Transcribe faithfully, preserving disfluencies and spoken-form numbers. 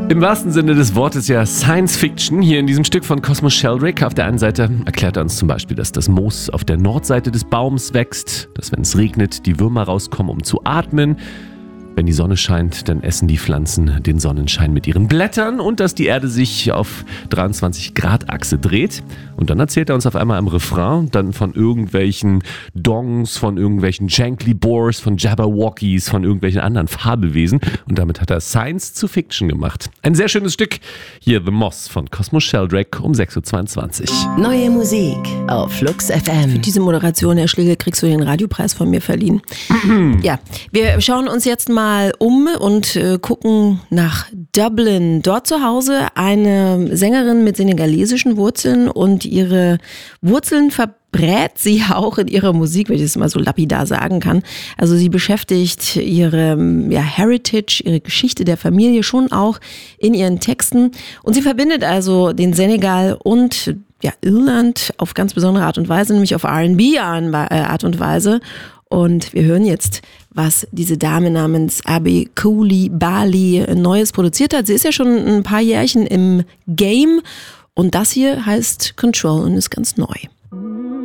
Im wahrsten Sinne des Wortes ja Science Fiction. Hier in diesem Stück von Cosmo Sheldrake. Auf der einen Seite erklärt er uns zum Beispiel, dass das Moos auf der Nordseite des Baums wächst, dass wenn es regnet, die Würmer rauskommen, um zu atmen. Wenn die Sonne scheint, dann essen die Pflanzen den Sonnenschein mit ihren Blättern und dass die Erde sich auf dreiundzwanzig Grad Achse dreht. Und dann erzählt er uns auf einmal im Refrain dann von irgendwelchen Dongs, von irgendwelchen Jankley-Boars, von Jabberwockies, von irgendwelchen anderen Fabelwesen. Und damit hat er Science zu Fiction gemacht. Ein sehr schönes Stück. Hier The Moss von Cosmo Sheldrake um sechs Uhr zweiundzwanzig. Neue Musik auf Flux F M. Für diese Moderation, Herr Schlegel, kriegst du den Radiopreis von mir verliehen. Ja, wir schauen uns jetzt mal um und äh, gucken nach Dublin. Dort zu Hause eine Sängerin mit senegalesischen Wurzeln und ihre Wurzeln verbrät sie auch in ihrer Musik, wenn ich das mal so lapidar sagen kann. Also sie beschäftigt ihre ja, Heritage, ihre Geschichte der Familie schon auch in ihren Texten und sie verbindet also den Senegal und ja, Irland auf ganz besondere Art und Weise, nämlich auf R and B Art und Weise. Und wir hören jetzt, was diese Dame namens Abbey Coulibaly Neues produziert hat. Sie ist ja schon ein paar Jährchen im Game und das hier heißt Control und ist ganz neu.